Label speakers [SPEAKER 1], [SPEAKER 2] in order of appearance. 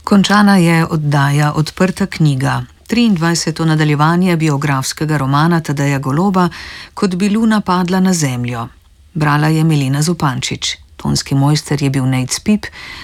[SPEAKER 1] Končana je oddaja Odprta knjiga, 23. nadaljevanje biografskega romana Tadeja Goloba, Kot bi luna padla na zemljo. Brala je Milena Zupančič. Tonski mojster je bil Nejc Pip,